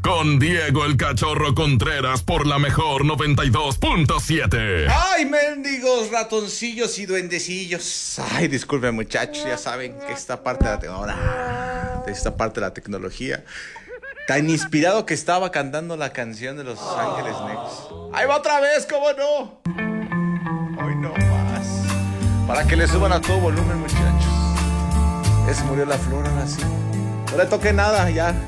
con Diego el Cachorro Contreras por la mejor 92.7. ¡Ay, mendigos ratoncillos y duendecillos! Ay, disculpen, muchachos, ya saben que esta parte de la tecnología, tan inspirado que estaba cantando la canción de Los Ángeles Negros. ¡Ahí va otra vez, cómo no! ¡Hoy no más! Para que le suban a todo volumen, muchachos. Se murió la flor, ahora sí. No le toque nada, ya.